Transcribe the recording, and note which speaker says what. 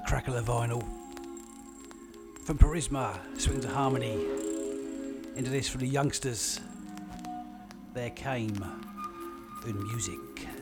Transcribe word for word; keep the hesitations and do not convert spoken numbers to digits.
Speaker 1: crackle of vinyl. From Charisma, Swings of Harmony, into this for the youngsters. There came Un Music.